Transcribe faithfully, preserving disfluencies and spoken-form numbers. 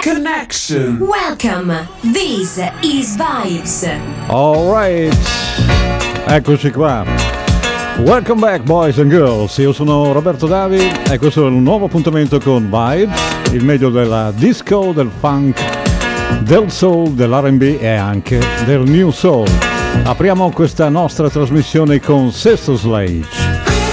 Connection. Welcome. This is Vibes. All right. Eccoci qua. Welcome back, boys and girls. Io sono Roberto Davi e questo è un nuovo appuntamento con Vibes, il meglio della disco, del funk, del soul, dell'R and B e anche del new soul. Apriamo questa nostra trasmissione con Sister Sledge.